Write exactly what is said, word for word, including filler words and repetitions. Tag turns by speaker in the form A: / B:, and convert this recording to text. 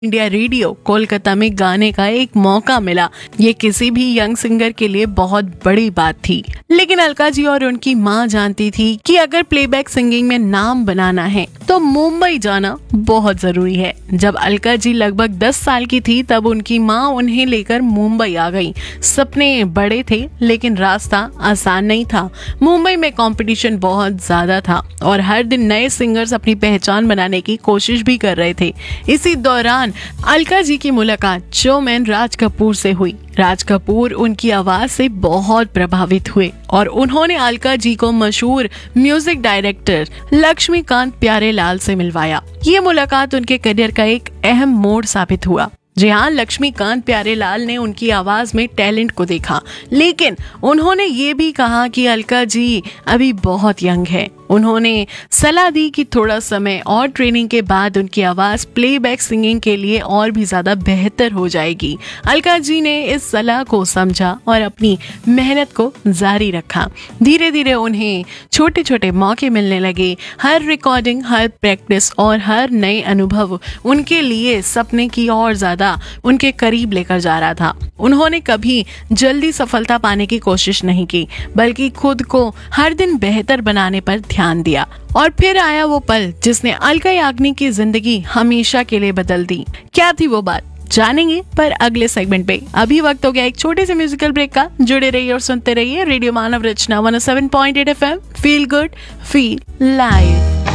A: India radio Kolkata में गाने का एक मौका मिला। ये किसी भी यंग सिंगर के लिए बहुत बड़ी बात थी, लेकिन अलका जी और उनकी माँ जानती थी कि अगर प्लेबैक सिंगिंग में नाम बनाना है तो मुंबई जाना बहुत जरूरी है। जब अलका जी लगभग दस साल की थी तब उनकी माँ उन्हें लेकर मुंबई आ गई। सपने बड़े थे लेकिन रास्ता आसान नहीं था। मुंबई में कंपटीशन बहुत ज्यादा था और हर दिन नए सिंगर्स अपनी पहचान बनाने की कोशिश भी कर रहे थे। इसी दौरान अलका जी की मुलाकात शोमैन राज कपूर से हुई। राज कपूर उनकी आवाज से बहुत प्रभावित हुए और उन्होंने अलका जी को मशहूर म्यूजिक डायरेक्टर लक्ष्मीकांत प्यारेलाल से मिलवाया। ये मुलाकात उनके करियर का एक अहम मोड़ साबित हुआ। जी हाँ, लक्ष्मीकांत प्यारेलाल ने उनकी आवाज में टैलेंट को देखा, लेकिन उन्होंने ये भी कहा कि अलका जी अभी बहुत यंग है। उन्होंने सलाह दी कि थोड़ा समय और ट्रेनिंग के बाद उनकी आवाज प्लेबैक सिंगिंग के लिए और भी ज्यादा बेहतर हो जाएगी। अलका जी ने इस सलाह को समझा और अपनी मेहनत को जारी रखा। धीरे धीरे उन्हें छोटे छोटे मौके मिलने लगे। हर रिकॉर्डिंग, हर प्रैक्टिस और हर नए अनुभव उनके लिए सपने की और ज्यादा उनके करीब लेकर जा रहा था। उन्होंने कभी जल्दी सफलता पाने की कोशिश नहीं की, बल्कि खुद को हर दिन बेहतर बनाने पर ध्यान दिया। और फिर आया वो पल जिसने अलका याग्निक की जिंदगी हमेशा के लिए बदल दी। क्या थी वो बात, जानेंगे पर अगले सेगमेंट पे। अभी वक्त हो गया एक छोटे से म्यूजिकल ब्रेक का। जुड़े रहिए और सुनते रहिए रेडियो मानव रचना one O seven point eight F M. Feel good, feel live.